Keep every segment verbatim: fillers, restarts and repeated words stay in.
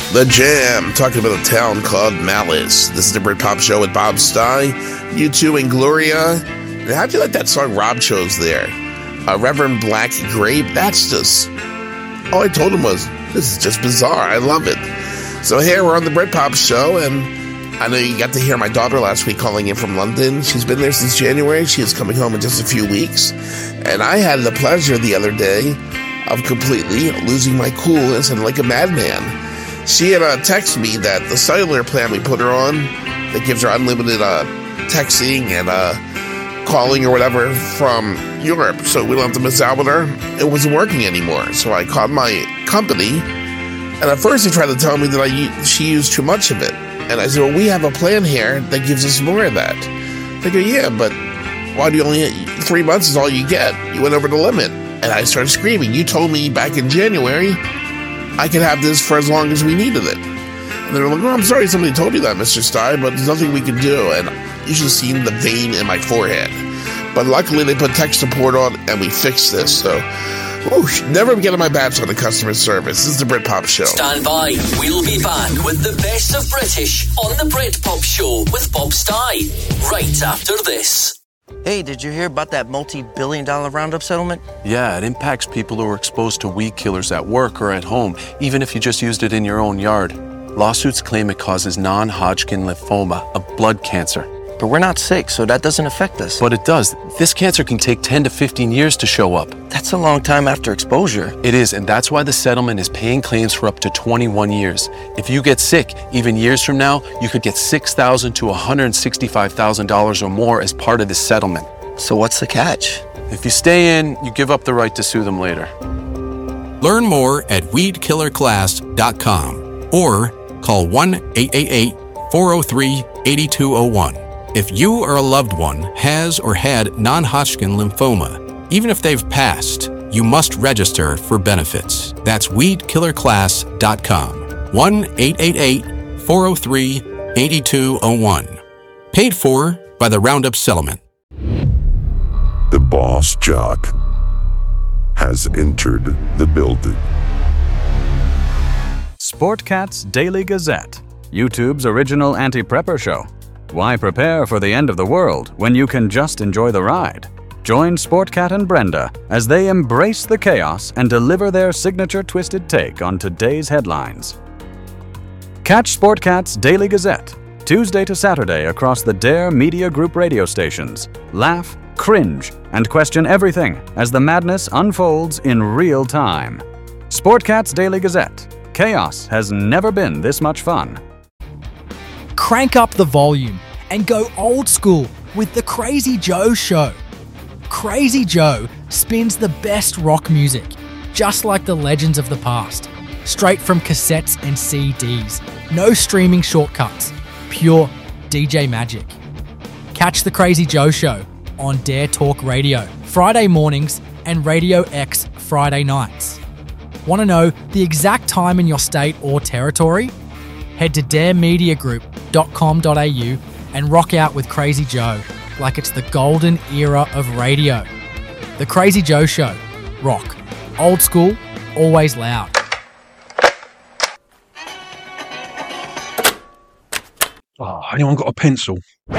The Jam, talking about a town called Malice. This is the Britpop Show with Bob Stye, U two and Gloria. And how'd you like that song Rob chose there? Uh, Reverend Black Grape? That's just... all I told him was, this is just bizarre. I love it. So here we're on the Britpop Show, and I know you got to hear my daughter last week calling in from London. She's been there since January. She is coming home in just a few weeks. And I had the pleasure the other day of completely losing my cool and sounding like a madman. She had uh, texted me that the cellular plan we put her on that gives her unlimited uh, texting and uh, calling or whatever from Europe, so we don't have to miss out with her, it wasn't working anymore. So I called my company, and at first they tried to tell me that I she used too much of it. And I said, well, we have a plan here that gives us more of that. They go, yeah, but why do you only, three months is all you get? You went over the limit. And I started screaming, you told me back in January I could have this for as long as we needed it. And they're like, oh, I'm sorry somebody told you that, Mister Stye, but there's nothing we can do. And you should have seen the vein in my forehead. But luckily they put tech support on and we fixed this. So, whoosh, never get on my bats on the customer service. This is the Britpop Show. Stand by. We'll be back with the best of British on the Britpop Show with Bob Stye right after this. Hey, did you hear about that multi-billion dollar Roundup settlement? Yeah, it impacts people who are exposed to weed killers at work or at home, even if you just used it in your own yard. Lawsuits claim it causes non-Hodgkin lymphoma, a blood cancer. But we're not sick, so that doesn't affect us. But it does. This cancer can take ten to fifteen years to show up. That's a long time after exposure. It is, and that's why the settlement is paying claims for up to twenty-one years. If you get sick, even years from now, you could get six thousand dollars to one hundred sixty-five thousand dollars or more as part of this settlement. So what's the catch? If you stay in, you give up the right to sue them later. Learn more at weed killer class dot com or call one eight eight eight, four oh three, eight two oh one. If you or a loved one has or had non-Hodgkin lymphoma, even if they've passed, you must register for benefits. That's weed killer class dot com. one eight eight eight, four oh three, eight two oh one. Paid for by the Roundup Settlement. The Boss Jock has entered the building. Sportcat's Daily Gazette, YouTube's original anti-prepper show. Why prepare for the end of the world when you can just enjoy the ride? Join Sportcat and Brenda as they embrace the chaos and deliver their signature twisted take on today's headlines. Catch Sportcat's Daily Gazette, Tuesday to Saturday across the Dare Media Group radio stations. Laugh, cringe, and question everything as the madness unfolds in real time. Sportcat's Daily Gazette. Chaos has never been this much fun. Crank up the volume and go old school with The Crazy Joe Show. Crazy Joe spins the best rock music, just like the legends of the past, straight from cassettes and C Ds. No streaming shortcuts, pure D J magic. Catch The Crazy Joe Show on Dare Talk Radio, Friday mornings and Radio X Friday nights. Want to know the exact time in your state or territory? Head to dare media group dot com dot a u and rock out with Crazy Joe like it's the golden era of radio. The Crazy Joe Show. Rock. Old school, always loud. Oh, anyone got a pencil?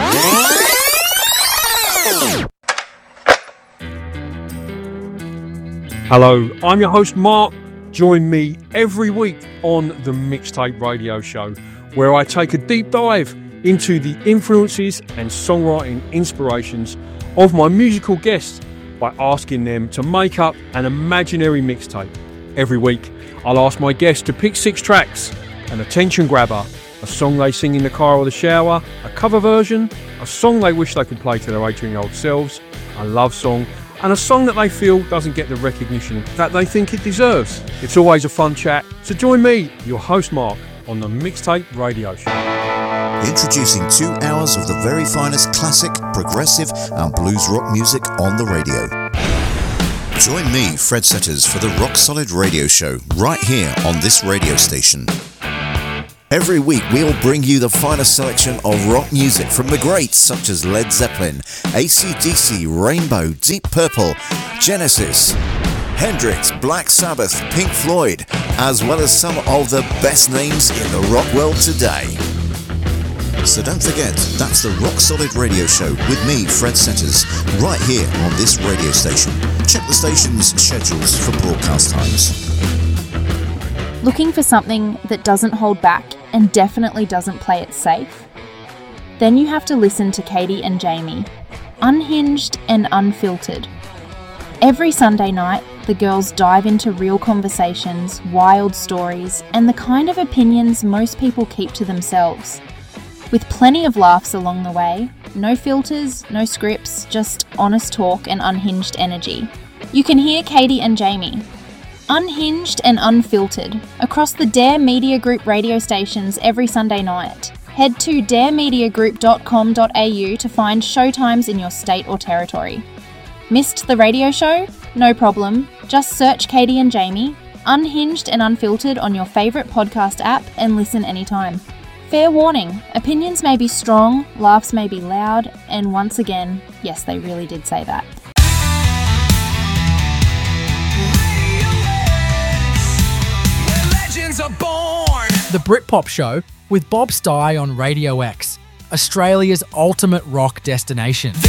Hello, I'm your host Mark. Join me every week on the Mixtape Radio Show, where I take a deep dive into the influences and songwriting inspirations of my musical guests by asking them to make up an imaginary mixtape. Every week, I'll ask my guests to pick six tracks, an attention grabber, a song they sing in the car or the shower, a cover version, a song they wish they could play to their eighteen-year-old selves, a love song, and a song that they feel doesn't get the recognition that they think it deserves. It's always a fun chat, so join me, your host Mark, on the Mixtape Radio Show. Introducing two hours of the very finest classic, progressive and blues rock music on the radio. Join me, Fred Setters, for the Rock Solid Radio Show right here on this radio station. Every week we'll bring you the finest selection of rock music from the greats such as Led Zeppelin, A C D C, Rainbow, Deep Purple, Genesis, Hendrix, Black Sabbath, Pink Floyd, as well as some of the best names in the rock world today. So don't forget, that's the Rock Solid Radio Show with me, Fred Setters, right here on this radio station. Check the station's schedules for broadcast times. Looking for something that doesn't hold back and definitely doesn't play it safe? Then you have to listen to Katie and Jamie, unhinged and unfiltered. Every Sunday night, the girls dive into real conversations, wild stories, and the kind of opinions most people keep to themselves. With plenty of laughs along the way, no filters, no scripts, just honest talk and unhinged energy. You can hear Katie and Jamie, unhinged and unfiltered, across the Dare Media Group radio stations every Sunday night. Head to dare media group dot com dot a u to find showtimes in your state or territory. Missed the radio show? No problem. Just search Katie and Jamie, unhinged and unfiltered on your favourite podcast app and listen anytime. Fair warning, opinions may be strong, laughs may be loud, and once again, yes, they really did say that. The Britpop Show with Bob Stye on Radio X, Australia's ultimate rock destination.